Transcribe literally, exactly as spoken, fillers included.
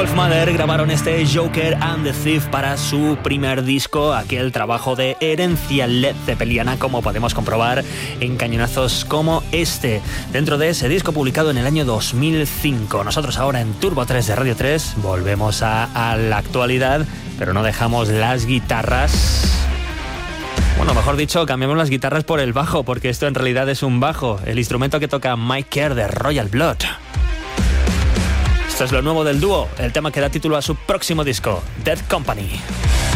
Wolfmother grabaron este Joker and the Thief para su primer disco, aquel trabajo de herencia Led Zeppeliana, como podemos comprobar en cañonazos como este, dentro de ese disco publicado en el año dos mil cinco. Nosotros ahora en Turbo tres de Radio tres volvemos a, a la actualidad, pero no dejamos las guitarras. Bueno, mejor dicho, cambiamos las guitarras por el bajo, porque esto en realidad es un bajo, el instrumento que toca Mike Kerr de Royal Blood. Esto es lo nuevo del dúo, el tema que da título a su próximo disco, Dead Company.